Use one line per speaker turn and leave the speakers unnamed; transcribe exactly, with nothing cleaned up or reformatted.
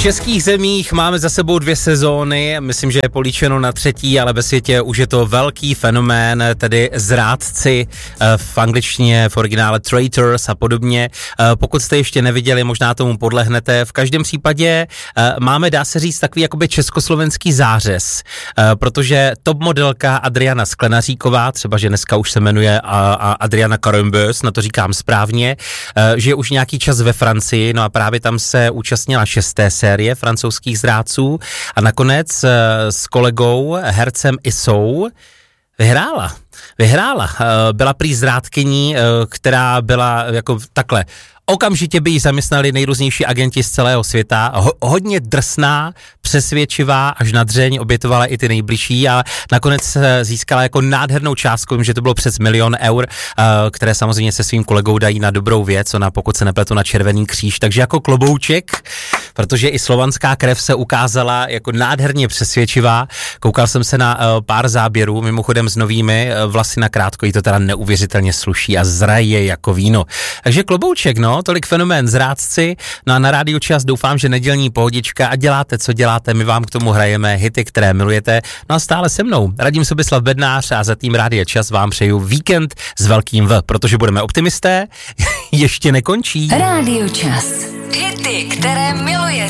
českých zemích máme za sebou dvě sezóny, myslím, že je políčeno na třetí, ale ve světě už je to velký fenomén, tedy zrádci, v angličtině v originále traitors a podobně. Pokud jste ještě neviděli, možná tomu podlehnete. V každém případě máme, dá se říct, takový jakoby československý zářez, protože top modelka Adriana Sklenaříková, třeba, že dneska už se jmenuje Adriana Carambeu, na to říkám správně, že je už nějaký čas ve Francii, no a právě tam se účastnila šesté série francouzských zrádců a nakonec s kolegou, hercem Isou, vyhrála. Vyhrála. Byla prý zrádkyní, která byla jako takhle. Okamžitě by ji zaměstnali nejrůznější agenti z celého světa. Ho, hodně drsná, přesvědčivá, až na dřeň, obětovala i ty nejbližší a nakonec získala jako nádhernou částku, že to bylo přes milion eur, které samozřejmě se svým kolegou dají na dobrou věc, ona pokud se nepletu na Červený kříž, takže jako klobouček, protože i slovanská krev se ukázala jako nádherně přesvědčivá. Koukal jsem se na pár záběrů, mimochodem s novými vlasy na krátko, jí to teda neuvěřitelně sluší a zraje jako víno. Takže klobouček, no, tolik fenomén zrádci. No a na Rádiu Čas doufám, že nedělní pohodička a děláte, co děláte, my vám k tomu hrajeme hity, které milujete. No a stále se mnou Radim Sobislav Bednář a za tým Rádia Čas vám přeju víkend s velkým V, protože budeme optimisté, ještě nekončí.
Rádio Čas. Hity, které milujete.